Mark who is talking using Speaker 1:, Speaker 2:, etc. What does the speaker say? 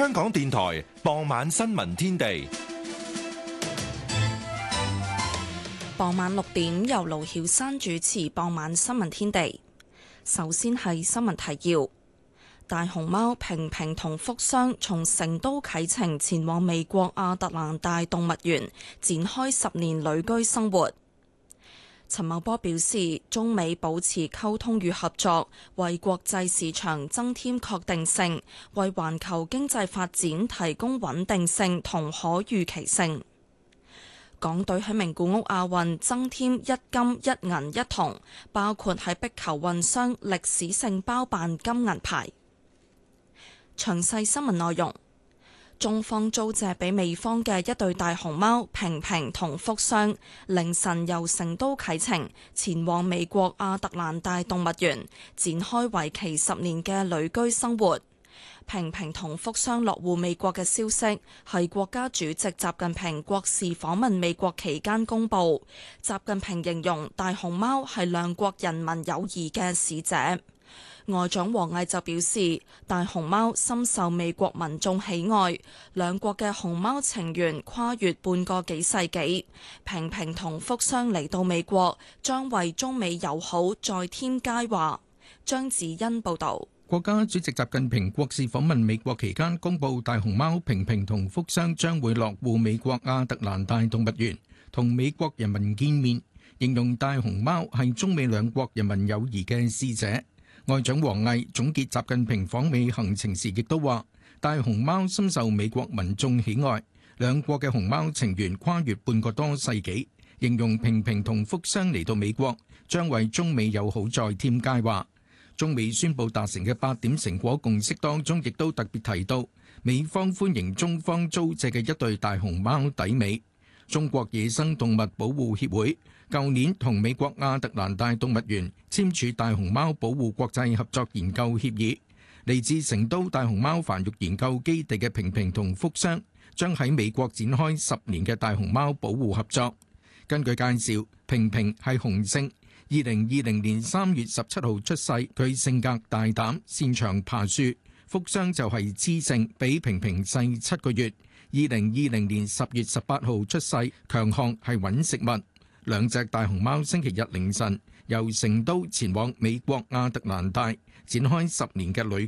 Speaker 1: 香港電台傍晚新聞天地。
Speaker 2: 傍晚6點，由盧曉珊主持傍晚新聞天地。首先係新聞提要：大熊貓平平同福箱從成都啟程前往美國亞特蘭大動物園，展開10年旅居生活。陳茂波表示，中美保持溝通與合作，為國際市場增添確定性，為環球經濟發展提供穩定性同可預期性。港隊喺名古屋亞運增添1金1銀1銅，包括喺壁球混雙歷史性包辦金銀牌。詳細新聞內容：中方租借俾美方嘅一對大熊貓平平同福箱，凌晨由成都啟程前往美國亞特蘭大動物園，展開為期10年嘅旅居生活。平平同福箱落戶美國嘅消息係國家主席習近平國事訪問美國期間公佈。習近平形容大熊貓係兩國人民友誼嘅使者。外長王毅就表示，大熊貓深受美國民眾喜愛，兩國嘅熊貓情緣跨越半個幾世紀。平平同福箱嚟到美國，將為中美友好再添佳話。張子欣報導。
Speaker 3: 國家主席習近平國事訪問美國期間公布，大熊貓平平同福箱將會落戶美國亞特蘭大動物園，同美國人民見面，形容大熊貓係中美兩國人民友誼嘅使者。外長王毅總結習近平訪美行程時，亦都話大熊貓深受美國民眾喜愛，兩國嘅熊貓情緣跨越半個多世紀，形容平平同福箱嚟到美國將為中美友好再添佳話。中美宣布達成嘅8點成果共識當中，亦都特別提到美方歡迎中方租借嘅一對大熊貓抵美。中國野生動物保護協會舊年同美國亞特蘭大動物園簽署大熊貓保護國際合作研究協議。嚟自成都大熊貓繁育研究基地嘅平平同福箱將喺美國展開10年嘅大熊貓保護合作。根據介紹，平平係雄性，2020年3月17號出世，佢性格大膽，擅長爬樹。福箱就係雌性，比平平細7個月，2020年10月18號出世，強項係揾食物。兩隻大熊貓星期日凌晨由成都前往美國亞特蘭大，展開10年嘅旅